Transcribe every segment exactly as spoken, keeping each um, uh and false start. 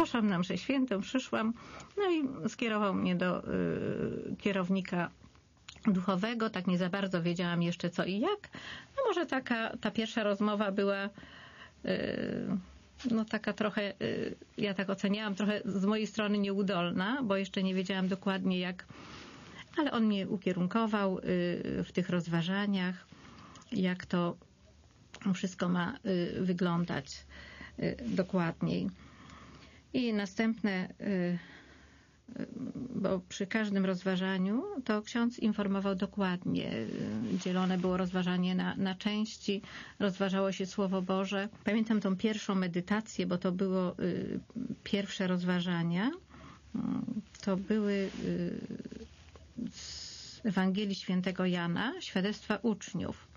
Poszłam na mszę świętą, przyszłam, no i skierował mnie do y, kierownika duchowego, tak nie za bardzo wiedziałam jeszcze co i jak. No może taka, ta pierwsza rozmowa była y, no taka trochę, y, ja tak oceniałam, trochę z mojej strony nieudolna, bo jeszcze nie wiedziałam dokładnie jak, ale on mnie ukierunkował y, w tych rozważaniach, jak to wszystko ma y, wyglądać y, dokładniej. I następne, y, bo przy każdym rozważaniu to ksiądz informował dokładnie. Dzielone było rozważanie na, na części, rozważało się Słowo Boże. Pamiętam tą pierwszą medytację, bo to było y, pierwsze rozważania. To były y, z Ewangelii Świętego Jana, świadectwa uczniów.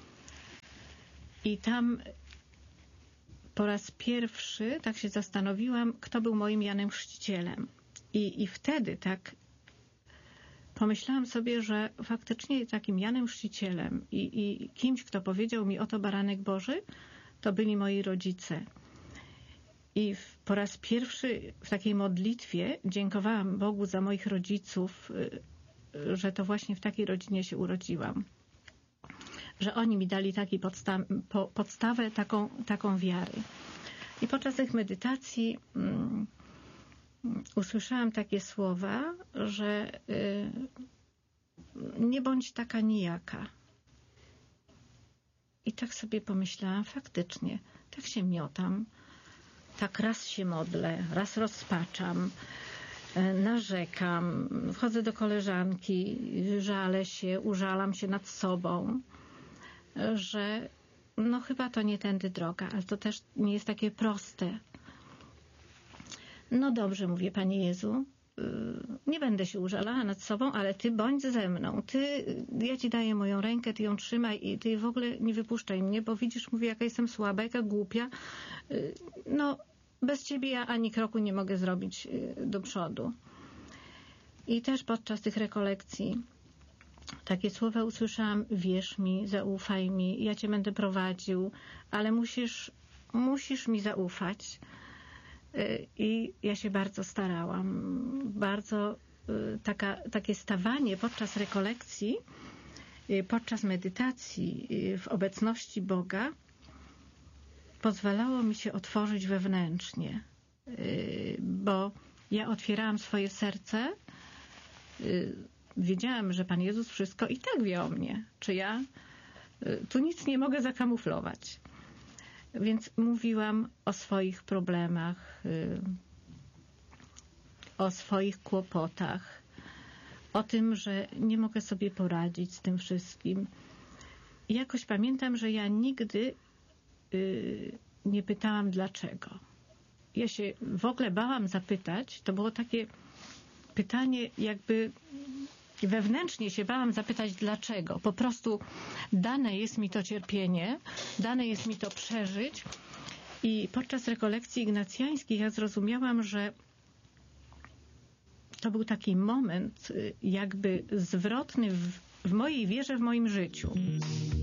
I tam po raz pierwszy tak się zastanowiłam, kto był moim Janem Chrzcicielem. I, i wtedy tak pomyślałam sobie, że faktycznie takim Janem Chrzcicielem i, i kimś, kto powiedział mi oto baranek Boży, to byli moi rodzice. I w, po raz pierwszy w takiej modlitwie dziękowałam Bogu za moich rodziców, że to właśnie w takiej rodzinie się urodziłam. Że oni mi dali taki podsta po, podstawę, taką, taką wiary. I podczas tych medytacji mm, usłyszałam takie słowa, że y, nie bądź taka nijaka. I tak sobie pomyślałam, faktycznie, tak się miotam, tak raz się modlę, raz rozpaczam, y, narzekam, wchodzę do koleżanki, żalę się, użalam się nad sobą, y, że no chyba to nie tędy droga, ale to też nie jest takie proste. No dobrze, mówię, Panie Jezu, nie będę się użalała nad sobą, ale Ty bądź ze mną. Ty, ja Ci daję moją rękę, Ty ją trzymaj i Ty w ogóle nie wypuszczaj mnie, bo widzisz, mówię, jaka jestem słaba, jaka głupia. No, bez Ciebie ja ani kroku nie mogę zrobić do przodu. I też podczas tych rekolekcji takie słowa usłyszałam: wierz mi, zaufaj mi, ja Cię będę prowadził, ale musisz, musisz mi zaufać. I ja się bardzo starałam. Bardzo taka, takie stawanie podczas rekolekcji, podczas medytacji w obecności Boga pozwalało mi się otworzyć wewnętrznie. Bo ja otwierałam swoje serce, wiedziałam, że Pan Jezus wszystko i tak wie o mnie. Czy ja tu nic nie mogę zakamuflować. Więc mówiłam o swoich problemach, o swoich kłopotach, o tym, że nie mogę sobie poradzić z tym wszystkim. I jakoś pamiętam, że ja nigdy nie pytałam dlaczego. Ja się w ogóle bałam zapytać. To było takie pytanie jakby wewnętrznie się bałam zapytać dlaczego. Po prostu dane jest mi to cierpienie, dane jest mi to przeżyć. I podczas rekolekcji ignacjańskich ja zrozumiałam, że to był taki moment jakby zwrotny w, w mojej wierze, w moim życiu.